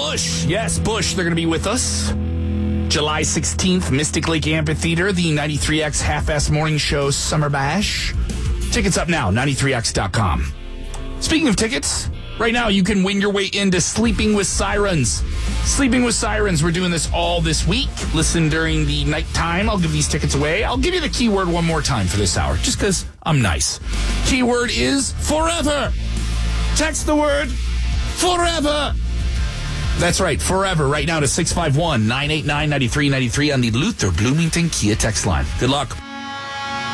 Bush. Yes, Bush. They're going to be with us. July 16th, Mystic Lake Amphitheater, the 93X Half-Ass Morning Show Summer Bash. Tickets up now, 93x.com. Speaking of tickets, right now you can win your way into Sleeping with Sirens. Sleeping with Sirens, we're doing this all this week. Listen during the nighttime. I'll give these tickets away. I'll give you the keyword one more time for this hour, just because I'm nice. Keyword is forever. Text the word forever. That's right, forever, right now to 651-989-9393 on the Luther Bloomington Kia text line. Good luck.